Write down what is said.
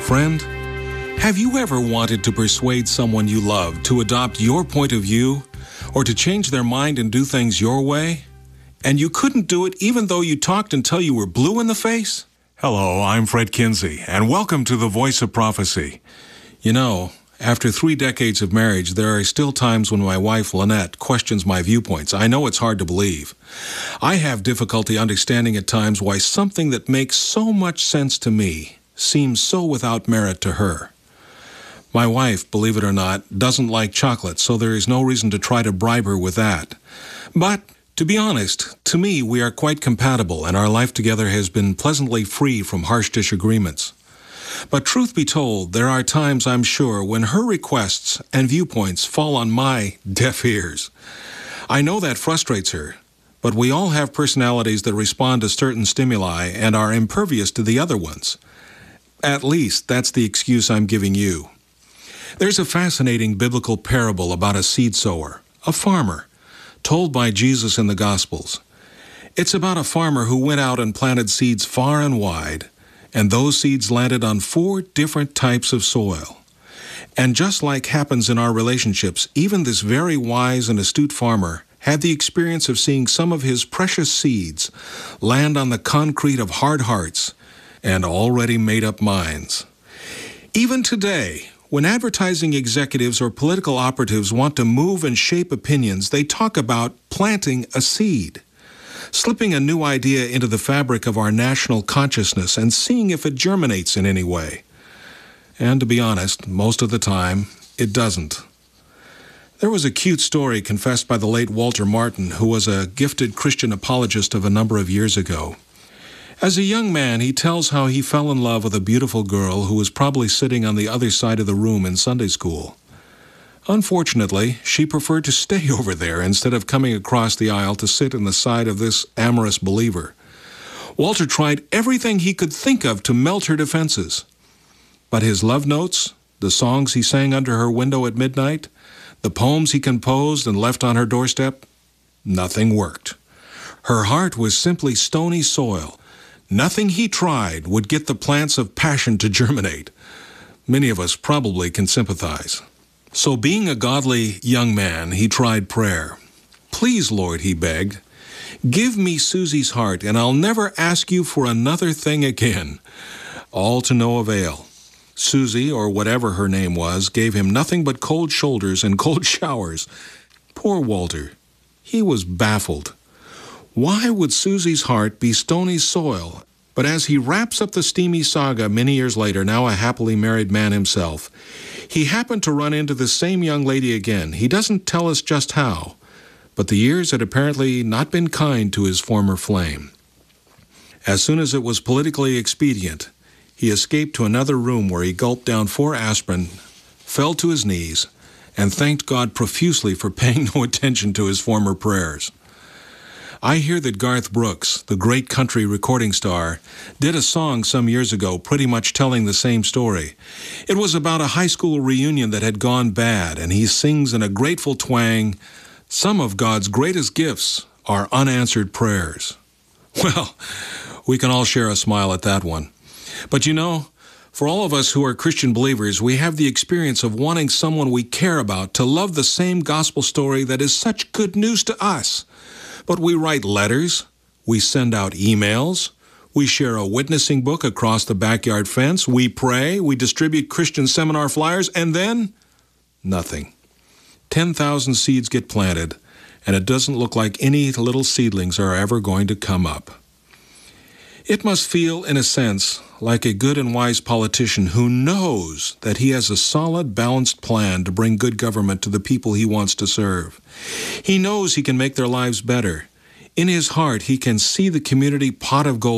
Friend, have you ever wanted to persuade someone you love to adopt your point of view or to change their mind and do things your way? And you couldn't do it even though you talked until you were blue in the face? Hello, I'm Fred Kinsey, and welcome to the Voice of Prophecy. You know, after 3 decades of marriage, there are still times when my wife, Lynette, questions my viewpoints. I know it's hard to believe. I have difficulty understanding at times why something that makes so much sense to me seems so without merit to her. My wife, believe it or not, doesn't like chocolate, so there is no reason to try to bribe her with that. But, to be honest, to me, we are quite compatible, and our life together has been pleasantly free from harsh disagreements. But truth be told, there are times, I'm sure, when her requests and viewpoints fall on my deaf ears. I know that frustrates her, but we all have personalities that respond to certain stimuli and are impervious to the other ones. At least, that's the excuse I'm giving you. There's a fascinating biblical parable about a seed sower, a farmer, told by Jesus in the Gospels. It's about a farmer who went out and planted seeds far and wide, and those seeds landed on 4 different types of soil. And just like happens in our relationships, even this very wise and astute farmer had the experience of seeing some of his precious seeds land on the concrete of hard hearts and already made-up minds. Even today, when advertising executives or political operatives want to move and shape opinions, they talk about planting a seed, slipping a new idea into the fabric of our national consciousness and seeing if it germinates in any way. And to be honest, most of the time, it doesn't. There was a cute story confessed by the late Walter Martin, who was a gifted Christian apologist of a number of years ago. As a young man, he tells how he fell in love with a beautiful girl who was probably sitting on the other side of the room in Sunday school. Unfortunately, she preferred to stay over there instead of coming across the aisle to sit in the side of this amorous believer. Walter tried everything he could think of to melt her defenses. But his love notes, the songs he sang under her window at midnight, the poems he composed and left on her doorstep, nothing worked. Her heart was simply stony soil. Nothing he tried would get the plants of passion to germinate. Many of us probably can sympathize. So being a godly young man, he tried prayer. "Please, Lord," he begged, "give me Susie's heart, and I'll never ask you for another thing again." All to no avail. Susie, or whatever her name was, gave him nothing but cold shoulders and cold showers. Poor Walter. He was baffled. Why would Susie's heart be stony soil? But as he wraps up the steamy saga many years later, now a happily married man himself, he happened to run into the same young lady again. He doesn't tell us just how, but the years had apparently not been kind to his former flame. As soon as it was politically expedient, he escaped to another room where he gulped down 4 aspirin, fell to his knees, and thanked God profusely for paying no attention to his former prayers. I hear that Garth Brooks, the great country recording star, did a song some years ago pretty much telling the same story. It was about a high school reunion that had gone bad, and he sings in a grateful twang, "Some of God's greatest gifts are unanswered prayers." Well, we can all share a smile at that one. But you know, for all of us who are Christian believers, we have the experience of wanting someone we care about to love the same gospel story that is such good news to us. But we write letters, we send out emails, we share a witnessing book across the backyard fence, we pray, we distribute Christian seminar flyers, and then nothing. 10,000 seeds get planted, and it doesn't look like any little seedlings are ever going to come up. It must feel, in a sense, like a good and wise politician who knows that he has a solid, balanced plan to bring good government to the people he wants to serve. He knows he can make their lives better. In his heart, he can see the community pot of gold